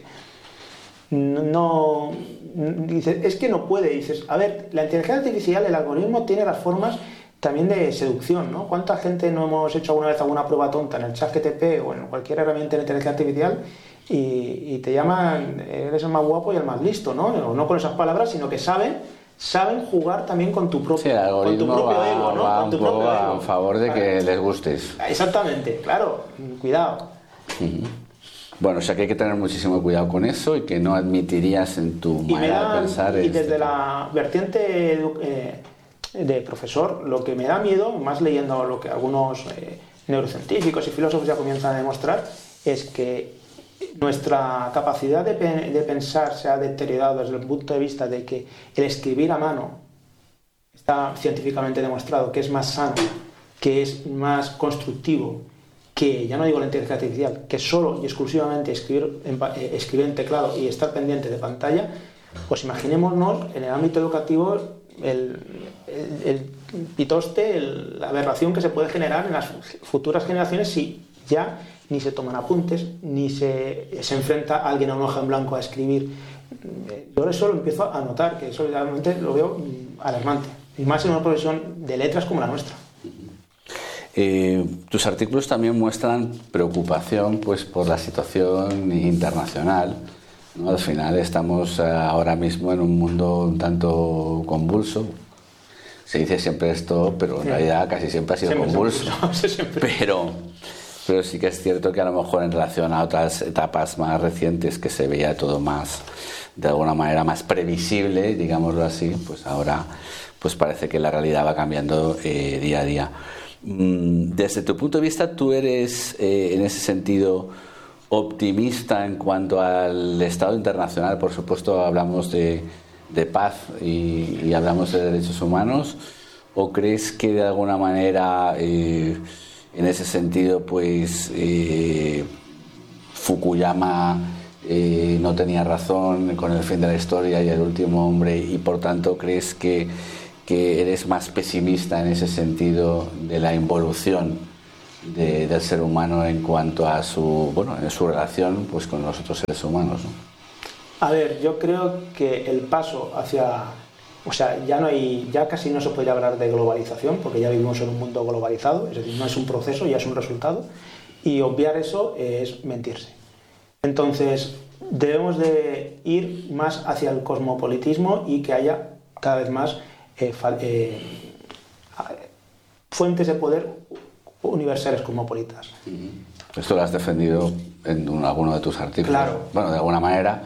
no... Dices, es que no puede. Dices, a ver, la inteligencia artificial, el algoritmo tiene las formas también de seducción, ¿no? ¿Cuánta gente no hemos hecho alguna vez alguna prueba tonta en el ChatGPT o en cualquier herramienta de inteligencia artificial y te llaman, eres el más guapo y el más listo, ¿no? No con esas palabras, sino que saben jugar también con tu propio, sí, el algoritmo con tu propio ego, ¿no? Va con tu un poco propio ego. a favor de que les gustes. Exactamente, claro, cuidado. Bueno, o sea que hay que tener muchísimo cuidado con eso y que no admitirías en tu manera de pensar. Y desde la vertiente de profesor, lo que me da miedo, más leyendo lo que algunos neurocientíficos y filósofos ya comienzan a demostrar, es que nuestra capacidad de pensar se ha deteriorado desde el punto de vista de que el escribir a mano está científicamente demostrado que es más sano, que es más constructivo, que ya no digo la inteligencia artificial, que solo y exclusivamente escribir en teclado y estar pendiente de pantalla. Pues imaginémonos en el ámbito educativo el pitoste, la aberración que se puede generar en las futuras generaciones si ya ni se toman apuntes, ni se enfrenta a alguien a un hoja en blanco a escribir. Yo eso lo empiezo a notar, que eso realmente lo veo alarmante, y más en una profesión de letras como la nuestra. Tus artículos también muestran preocupación pues por la situación internacional, ¿no? Al final estamos ahora mismo en un mundo un tanto convulso. Se dice siempre esto, pero en realidad casi siempre ha sido convulso. Pero sí que es cierto que a lo mejor en relación a otras etapas más recientes que se veía todo más, de alguna manera más previsible, digámoslo así, pues ahora pues parece que la realidad va cambiando día a día. Desde tu punto de vista, ¿tú eres en ese sentido optimista en cuanto al estado internacional? Por supuesto hablamos de paz y hablamos de derechos humanos, ¿o crees que de alguna manera en ese sentido pues Fukuyama no tenía razón con el fin de la historia y el último hombre, y por tanto crees que eres más pesimista en ese sentido de la involución del ser humano en cuanto a en su relación pues con los otros seres humanos, ¿no? A ver, yo creo que el paso hacia... O sea, ya casi no se puede hablar de globalización, porque ya vivimos en un mundo globalizado, es decir, no es un proceso, ya es un resultado, y obviar eso es mentirse. Entonces, debemos de ir más hacia el cosmopolitismo y que haya cada vez más fuentes de poder universales cosmopolitas. Esto lo has defendido en alguno de tus artículos. Claro. Bueno, de alguna manera,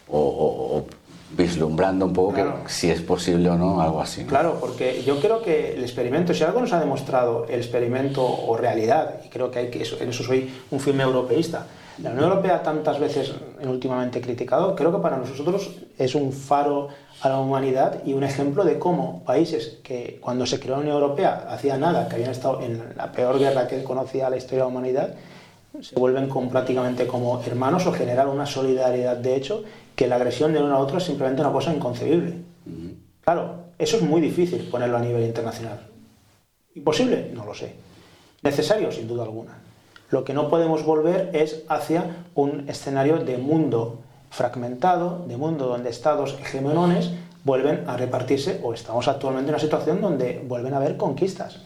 o vislumbrando un poco, claro, que si es posible o no, algo así, ¿no? Claro, porque yo creo que el experimento, si algo nos ha demostrado el experimento o realidad, y creo que en eso soy un firme europeísta, la Unión Europea tantas veces últimamente criticado, creo que para nosotros es un faro a la humanidad y un ejemplo de cómo países que cuando se creó la Unión Europea hacía nada, que habían estado en la peor guerra que conocía la historia de la humanidad, se vuelven prácticamente como hermanos o generar una solidaridad de hecho que la agresión de uno a otro es simplemente una cosa inconcebible. Claro, eso es muy difícil ponerlo a nivel internacional. ¿Imposible? No lo sé. ¿Necesario? Sin duda alguna. Lo que no podemos volver es hacia un escenario de mundo fragmentado, de mundo donde estados hegemones vuelven a repartirse, o estamos actualmente en una situación donde vuelven a haber conquistas.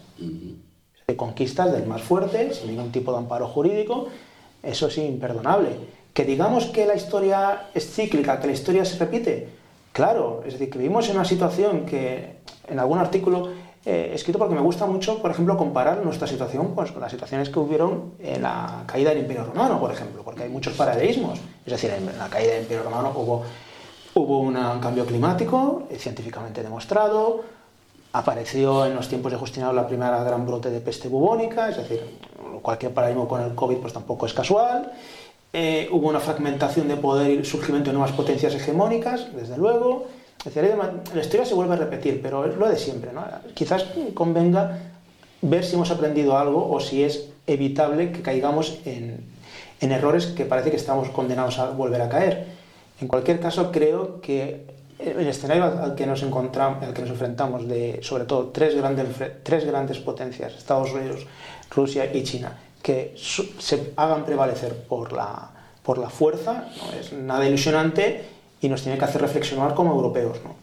De conquistas del más fuerte, sin ningún tipo de amparo jurídico. Eso es imperdonable. Que digamos que la historia es cíclica, que la historia se repite, claro, es decir, que vivimos en una situación que en algún artículo escrito, porque me gusta mucho, por ejemplo, comparar nuestra situación pues, con las situaciones que hubieron en la caída del Imperio Romano, por ejemplo, porque hay muchos paralelismos. Es decir, en la caída del Imperio Romano hubo un cambio climático científicamente demostrado, apareció en los tiempos de Justiniano la primera gran brote de peste bubónica, es decir, cualquier paralelismo con el COVID pues tampoco es casual. Hubo una fragmentación de poder y surgimiento de nuevas potencias hegemónicas, desde luego. Es decir, la historia se vuelve a repetir, pero es lo de siempre, ¿no? Quizás convenga ver si hemos aprendido algo o si es evitable que caigamos en errores que parece que estamos condenados a volver a caer. En cualquier caso, creo que el escenario al que nos enfrentamos de, sobre todo, tres grandes potencias, Estados Unidos, Rusia y China, que se hagan prevalecer por la fuerza, no es nada ilusionante y nos tiene que hacer reflexionar como europeos, ¿no?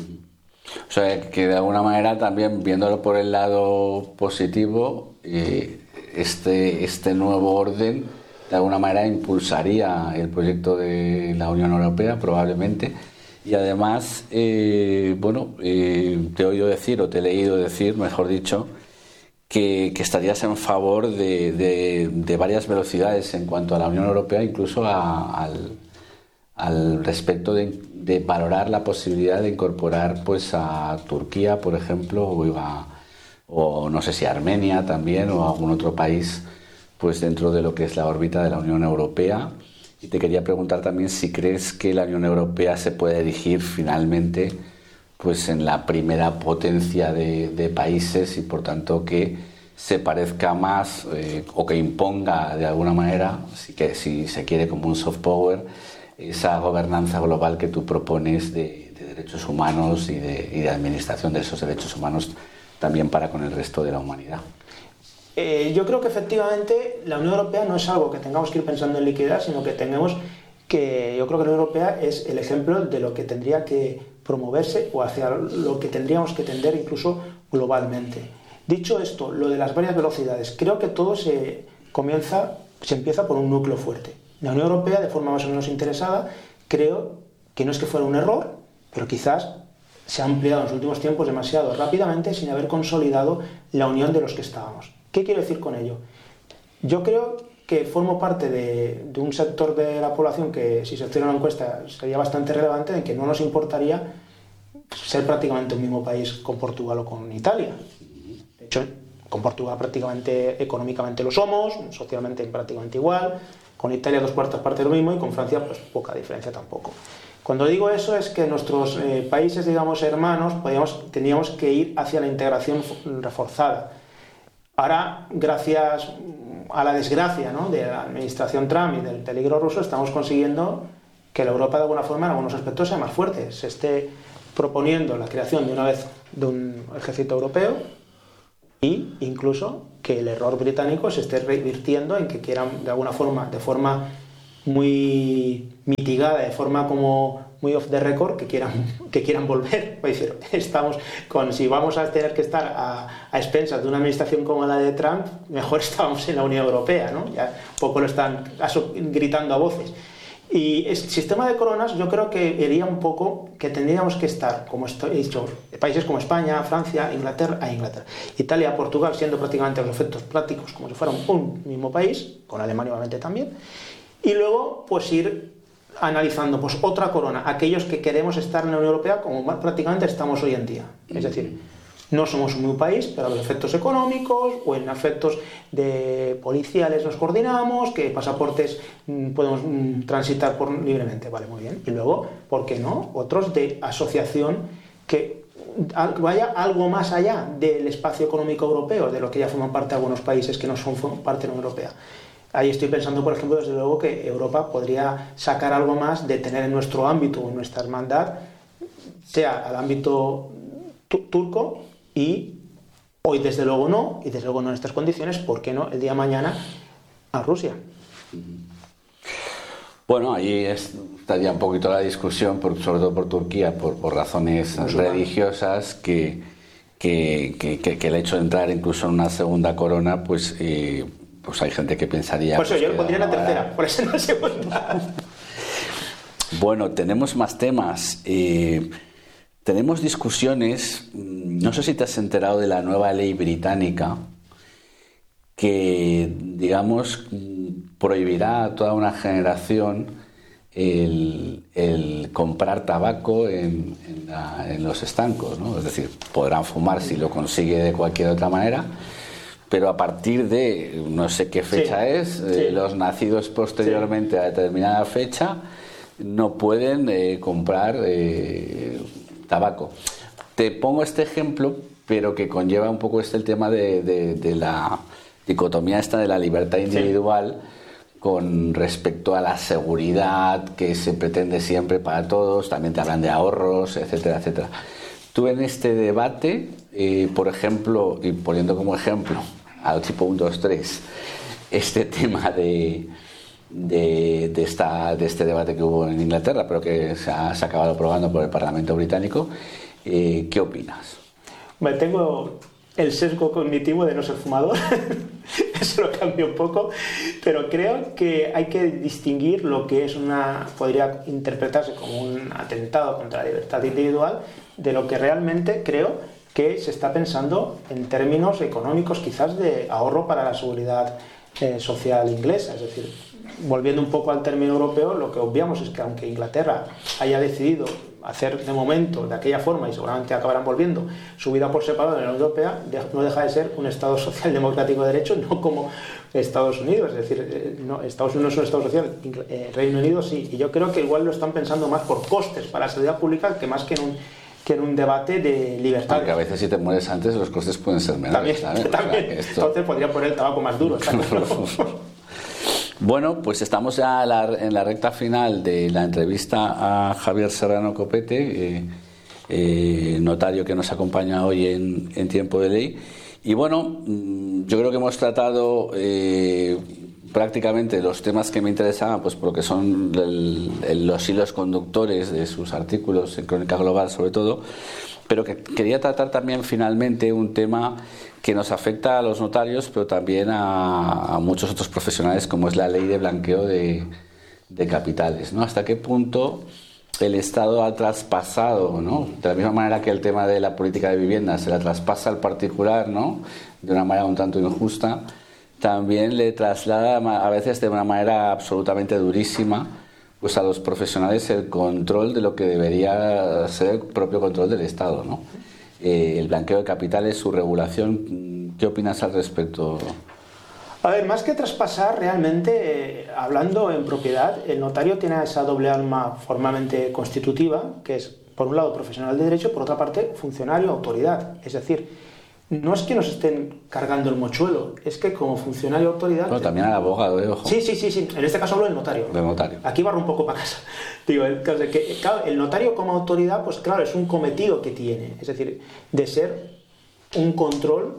O sea, que de alguna manera también, viéndolo por el lado positivo, este nuevo orden de alguna manera impulsaría el proyecto de la Unión Europea, probablemente, y además, te he oído decir, o te he leído decir, mejor dicho, que estarías en favor de varias velocidades en cuanto a la Unión Europea, incluso al respecto de valorar la posibilidad de incorporar pues a Turquía, por ejemplo, o no sé si Armenia también, o algún otro país pues dentro de lo que es la órbita de la Unión Europea. Y te quería preguntar también si crees que la Unión Europea se puede erigir finalmente pues en la primera potencia de países y por tanto que se parezca más o que imponga de alguna manera, si se quiere, como un soft power, esa gobernanza global que tú propones de derechos humanos y de administración de esos derechos humanos también para con el resto de la humanidad. Yo creo que efectivamente la Unión Europea no es algo que tengamos que ir pensando en liquidar, sino que yo creo que la Unión Europea es el ejemplo de lo que tendría que promoverse o hacia lo que tendríamos que tender incluso globalmente. Dicho esto, lo de las varias velocidades, creo que todo se empieza por un núcleo fuerte. La Unión Europea, de forma más o menos interesada, creo que no es que fuera un error, pero quizás se ha ampliado en los últimos tiempos demasiado rápidamente sin haber consolidado la unión de los que estábamos. ¿Qué quiero decir con ello? Yo creo que formo parte de un sector de la población que, si se hiciera una encuesta, sería bastante relevante, en que no nos importaría ser prácticamente un mismo país con Portugal o con Italia. De hecho, con Portugal prácticamente económicamente lo somos, socialmente prácticamente igual, con Italia 2/4 partes lo mismo y con Francia pues poca diferencia tampoco. Cuando digo eso es que nuestros países, digamos, hermanos, tendríamos que ir hacia la integración reforzada. Ahora, gracias a la desgracia, ¿no?, de la administración Trump y del peligro ruso, estamos consiguiendo que la Europa de alguna forma en algunos aspectos sea más fuerte, se esté proponiendo la creación de una vez de un ejército europeo e incluso que el error británico se esté revirtiendo en que quieran de alguna forma, de forma muy mitigada, de forma como muy off the record, que quieran volver. Es decir, si vamos a tener que estar a expensas de una administración como la de Trump, mejor estábamos en la Unión Europea, ¿no? Ya un poco lo están gritando a voces. Y el sistema de coronas yo creo que iría un poco que tendríamos que estar, como he dicho, países como España, Francia, Inglaterra, Italia, Portugal, siendo prácticamente los efectos prácticos como si fueran un mismo país, con Alemania obviamente también, y luego pues ir analizando pues otra corona, aquellos que queremos estar en la Unión Europea como prácticamente estamos hoy en día, es decir, no somos un mismo país, pero en efectos económicos o en efectos de policiales nos coordinamos, que pasaportes podemos transitar libremente, vale, muy bien. Y luego, ¿por qué no? Otros de asociación que vaya algo más allá del espacio económico europeo, de lo que ya forman parte algunos países que no son parte de la Unión Europea. Ahí estoy pensando, por ejemplo, desde luego que Europa podría sacar algo más de tener en nuestro ámbito, en nuestra hermandad, sea al ámbito turco, y hoy desde luego no, y desde luego no en estas condiciones, ¿por qué no el día de mañana a Rusia? Bueno, ahí estaría un poquito la discusión, sobre todo por Turquía, por razones religiosas, que el hecho de entrar incluso en una segunda corona, pues hay gente que pensaría... Por eso yo lo pondría en la tercera, por eso en la segunda. Bueno, tenemos más temas. Tenemos discusiones, no sé si te has enterado de la nueva ley británica que, digamos, prohibirá a toda una generación el comprar tabaco en los estancos, ¿no? Es decir, podrán fumar si lo consigue de cualquier otra manera, pero a partir de no sé qué fecha los nacidos posteriormente a determinada fecha no pueden comprar tabaco. Te pongo este ejemplo, pero que conlleva un poco el tema de la dicotomía esta de la libertad individual con respecto a la seguridad que se pretende siempre para todos. También te hablan de ahorros, etcétera, etcétera. Tú en este debate, por ejemplo, y poniendo como ejemplo al tipo 1, 2, 3, este tema de este debate que hubo en Inglaterra, pero que se ha acabado aprobando por el Parlamento británico, ¿qué opinas? Bueno, tengo el sesgo cognitivo de no ser fumador, eso lo cambio un poco, pero creo que hay que distinguir lo que podría interpretarse como un atentado contra la libertad individual de lo que realmente creo que se está pensando en términos económicos, quizás de ahorro para la seguridad social inglesa. Es decir, volviendo un poco al término europeo, lo que obviamos es que aunque Inglaterra haya decidido hacer de momento de aquella forma, y seguramente acabarán volviendo, su vida por separado en la Unión Europea, no deja de ser un Estado social democrático de derecho, no como Estados Unidos. Es decir, Estados Unidos es un Estado social, Reino Unido sí, y yo creo que igual lo están pensando más por costes para la seguridad pública que más que en un debate de libertad. Aunque a veces si te mueres antes los costes pueden ser menores. También. Entonces podría poner el tabaco más duro. Bueno, pues estamos ya en la recta final de la entrevista a Javier Serrano Copete, notario que nos acompaña hoy en Tiempo de Ley. Y bueno, yo creo que hemos tratado prácticamente los temas que me interesaban, pues porque son los hilos conductores de sus artículos en Crónica Global sobre todo, pero que quería tratar también finalmente un tema que nos afecta a los notarios, pero también a muchos otros profesionales, como es la ley de blanqueo de capitales, ¿no? ¿Hasta qué punto el Estado ha traspasado, ¿no? De la misma manera que el tema de la política de vivienda se la traspasa al particular, ¿no? De una manera un tanto injusta, también le traslada a veces de una manera absolutamente durísima pues a los profesionales el control de lo que debería ser el propio control del Estado, ¿no? El blanqueo de capitales, su regulación, ¿qué opinas al respecto? A ver, más que traspasar, realmente, hablando en propiedad, el notario tiene esa doble alma formalmente constitutiva, que es, por un lado, profesional de derecho, por otra parte, funcionario, autoridad. Es decir, no es que nos estén cargando el mochuelo, es que como funcionario de autoridad... Bueno, también al abogado, ojo. Sí. En este caso hablo del notario. Del notario. Aquí barro un poco para casa. Digo, claro, el notario como autoridad, pues claro, es un cometido que tiene. Es decir, de ser un control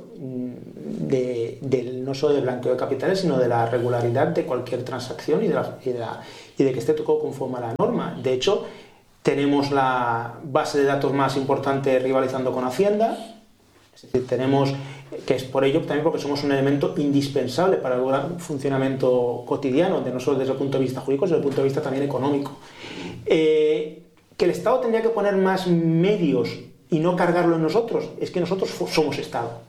no solo del blanqueo de capitales, sino de la regularidad de cualquier transacción y de que esté todo conforme a la norma. De hecho, tenemos la base de datos más importante rivalizando con Hacienda. Es decir, tenemos, que es por ello también porque somos un elemento indispensable para el buen funcionamiento cotidiano, no solo desde el punto de vista jurídico, sino desde el punto de vista también económico. Que el Estado tendría que poner más medios y no cargarlo en nosotros, es que nosotros somos Estado.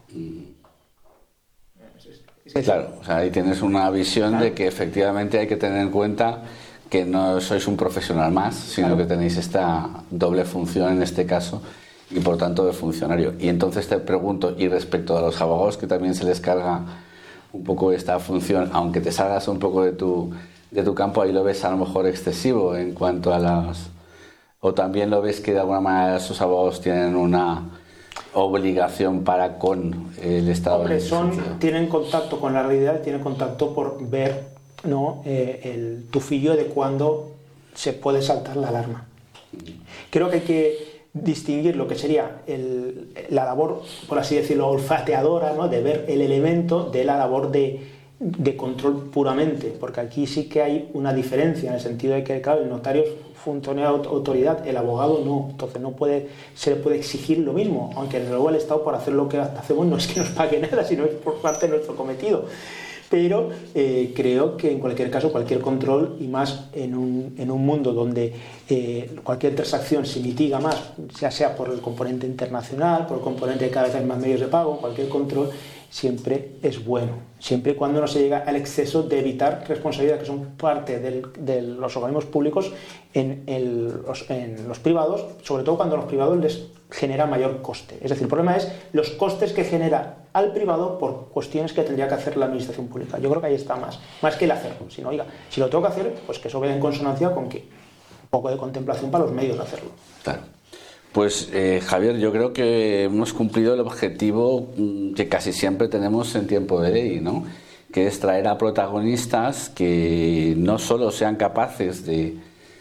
Claro, o sea, ahí tienes una visión de que efectivamente hay que tener en cuenta que no sois un profesional más, sino que tenéis esta doble función en este caso, y por tanto de funcionario. Y entonces te pregunto, y respecto a los abogados que también se les carga un poco esta función, aunque te salgas un poco de tu campo, ahí lo ves a lo mejor excesivo en cuanto a las... o también lo ves que de alguna manera esos abogados tienen una obligación para con el Estado. Hombre, tienen contacto con la realidad, tienen contacto por ver, ¿no?, el tufillo de cuando se puede saltar la alarma. Creo que hay que distinguir lo que sería la labor, por así decirlo, olfateadora, ¿no?, de ver el elemento, de la labor de control puramente, porque aquí sí que hay una diferencia en el sentido de que, claro, el notario es funcionario de autoridad, el abogado no, entonces se le puede exigir lo mismo, aunque luego el Estado, por hacer lo que hacemos, no es que nos pague nada, sino es por parte de nuestro cometido. Pero creo que en cualquier caso, cualquier control, y más en un mundo donde cualquier transacción se mitiga más, ya sea por el componente internacional, por el componente de cada vez hay más medios de pago, cualquier control siempre es bueno, siempre y cuando no se llega al exceso de evitar responsabilidades que son parte de los organismos públicos en los privados, sobre todo cuando a los privados les genera mayor coste. Es decir, el problema es los costes que genera al privado por cuestiones que tendría que hacer la administración pública. Yo creo que ahí está más que el hacerlo. Si no, oiga, si lo tengo que hacer, pues que eso vaya en consonancia con que un poco de contemplación para los medios de hacerlo. Claro. Pues Javier, yo creo que hemos cumplido el objetivo que casi siempre tenemos en Tiempo de Ley, ¿no?, que es traer a protagonistas que no solo sean capaces de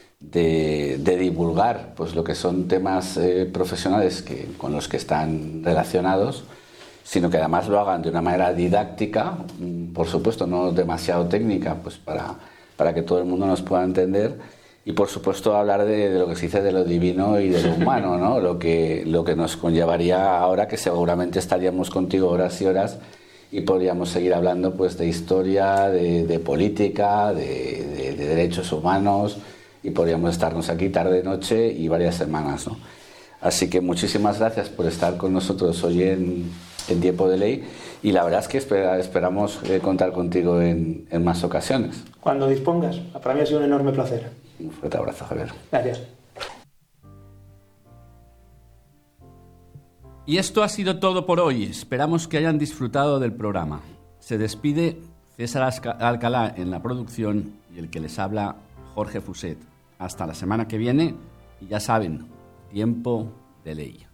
divulgar pues lo que son temas profesionales con los que están relacionados, sino que además lo hagan de una manera didáctica, por supuesto no demasiado técnica, pues para que todo el mundo nos pueda entender. Y por supuesto hablar de lo que se dice de lo divino y de lo humano, ¿no? Lo que nos conllevaría ahora, que seguramente estaríamos contigo horas y horas y podríamos seguir hablando pues de historia, de política, de derechos humanos, y podríamos estarnos aquí tarde, noche y varias semanas, ¿no? Así que muchísimas gracias por estar con nosotros hoy en Tiempo de Ley, y la verdad es que esperamos contar contigo en más ocasiones. Cuando dispongas, para mí ha sido un enorme placer. Un fuerte abrazo, Javier. Gracias. Y esto ha sido todo por hoy. Esperamos que hayan disfrutado del programa. Se despide César Alcalá en la producción y el que les habla, Jorge Fuset. Hasta la semana que viene, y ya saben, Tiempo de Ley.